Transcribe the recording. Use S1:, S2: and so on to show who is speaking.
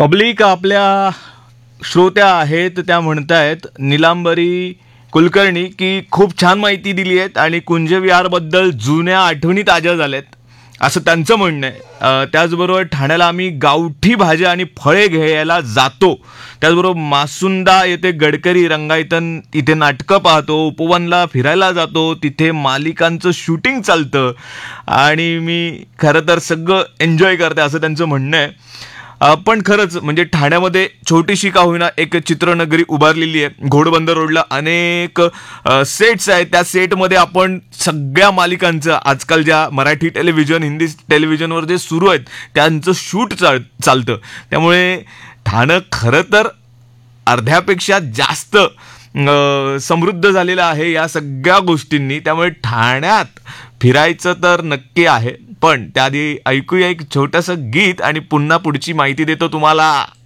S1: Public आपल्या श्रोत्या आहेत त्या म्हणतायत नीलांबरी कुलकर्णी की खूप छान माहिती दिली आहेत आणि कुंजविहारबद्दल जुन्या आठवणी ताज्या झाल्यात असं त्यांचं म्हणणं आहे. त्याचबरोबर ठाण्याला आम्ही गावठी भाज्या आणि फळे घ्यायला जातो. त्याचबरोबर मासुंदा येथे गडकरी रंगायतन तिथे नाटकं पाहतो. उपवनला फिरायला जातो, तिथे मालिकांचं शूटिंग चालतं आणि मी खरं तर सगळं एन्जॉय करते असं त्यांचं म्हणणं आहे. पण खरंच म्हणजे ठाण्यामध्ये छोटीशी का होईना एक चित्रनगरी उभारलेली आहे. घोडबंदर रोडला अनेक सेट्स आहेत. त्या सेटमध्ये आपण सगळ्या मालिकांचं आजकाल ज्या मराठी टेलिव्हिजन हिंदी टेलिव्हिजनवर जे सुरू आहेत त्यांचं शूट चालतं. त्यामुळे ठाणं खरं तर अर्ध्यापेक्षा जास्त समृद्ध झालेलं आहे या सगळ्या गोष्टींनी. त्यामुळे ठाण्यात फिरायचं तर नक्की आहे. पण त्याआधी ऐकूया एक छोटंसं गीत आणि पुन्हा पुढची माहिती देतो तुम्हाला.